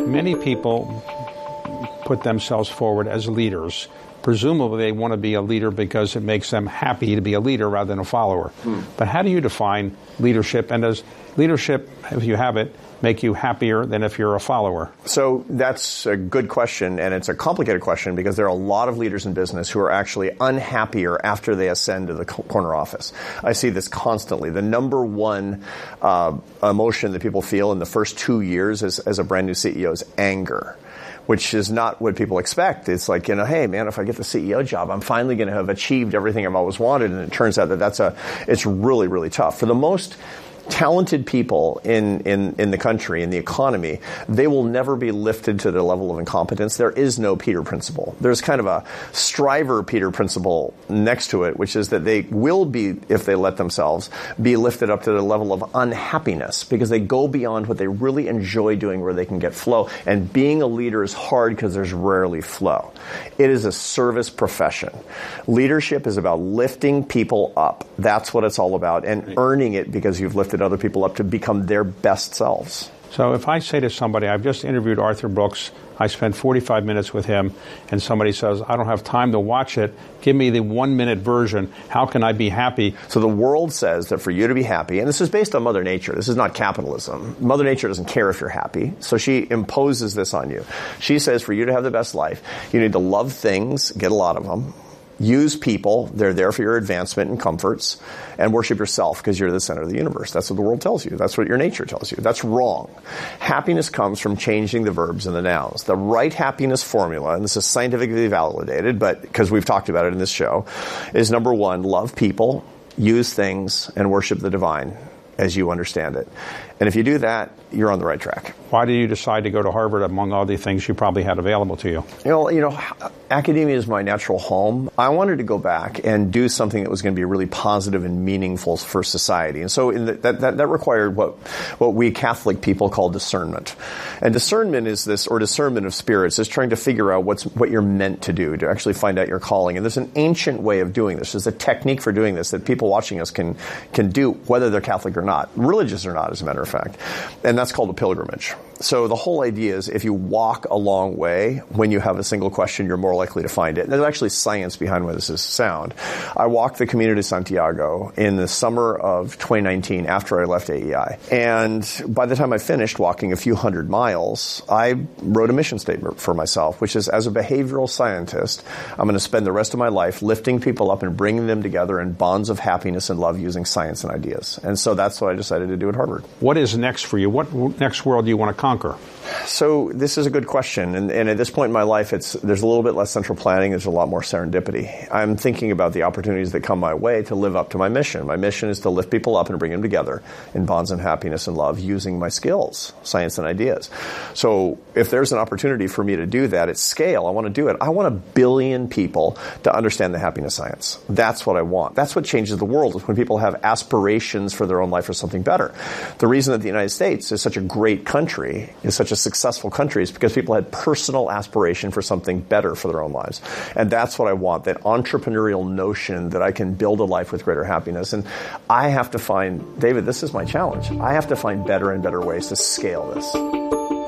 Many people put themselves forward as leaders. Presumably they want to be a leader because it makes them happy to be a leader rather than a follower. But how do you define leadership? And does leadership, if you have it, make you happier than if you're a follower? So that's a good question, and it's a complicated question because there are a lot of leaders in business who are actually unhappier after they ascend to the corner office. I see this constantly. The number one emotion that people feel in the first 2 years as a brand new CEO is anger, which is not what people expect. It's like, hey, man, if I get the CEO job, I'm finally going to have achieved everything I've always wanted. And it turns out that it's really, really tough. For the most talented people in the country, in the economy, they will never be lifted to the level of incompetence. There is no Peter principle. There's kind of a striver Peter principle next to it, which is that they will be, if they let themselves, be lifted up to the level of unhappiness because they go beyond what they really enjoy doing where they can get flow. And being a leader is hard because there's rarely flow. It is a service profession. Leadership is about lifting people up. That's what it's all about, and earning it because you've lifted other people up to become their best selves. So if I say to somebody, I've just interviewed Arthur Brooks, I spent 45 minutes with him, and somebody says, I don't have time to watch it, give me the 1-minute version, how can I be happy? So the world says that for you to be happy, and this is based on Mother Nature, this is not capitalism. Mother Nature doesn't care if you're happy, so she imposes this on you. She says for you to have the best life, you need to love things, get a lot of them, use people, they're there for your advancement and comforts, and worship yourself because you're the center of the universe. That's what the world tells you. That's what your nature tells you. That's wrong. Happiness comes from changing the verbs and the nouns. The right happiness formula, and this is scientifically validated, but because we've talked about it in this show, is number 1, love people, use things, and worship the divine as you understand it. And if you do that, you're on the right track. Why did you decide to go to Harvard among all the things you probably had available to you? Academia is my natural home. I wanted to go back and do something that was going to be really positive and meaningful for society. And so that required what we Catholic people call discernment. And discernment is this, or discernment of spirits, is trying to figure out what you're meant to do, to actually find out your calling. And there's an ancient way of doing this. There's a technique for doing this that people watching us can do, whether they're Catholic or not, religious or not, as a matter of fact. And that's called a pilgrimage. So the whole idea is if you walk a long way, when you have a single question, you're more likely to find it. And there's actually science behind why this is sound. I walked the Camino de Santiago in the summer of 2019 after I left AEI. And by the time I finished walking a few hundred miles, I wrote a mission statement for myself, which is, as a behavioral scientist, I'm going to spend the rest of my life lifting people up and bringing them together in bonds of happiness and love using science and ideas. And so that's what I decided to do at Harvard. What is next for you? What next world do you want to conquer? So this is a good question. And at this point in my life, there's a little bit less central planning. There's a lot more serendipity. I'm thinking about the opportunities that come my way to live up to my mission. My mission is to lift people up and bring them together in bonds of happiness and love using my skills, science and ideas. So if there's an opportunity for me to do that at scale, I want to do it. I want 1 billion people to understand the happiness science. That's what I want. That's what changes the world, is when people have aspirations for their own life or something better. The reason that the United States is such a great country, is such a successful country, is because people had personal aspiration for something better for their own lives. And that's what I want, that entrepreneurial notion that I can build a life with greater happiness. And I have to find, David, this is my challenge. I have to find better and better ways to scale this.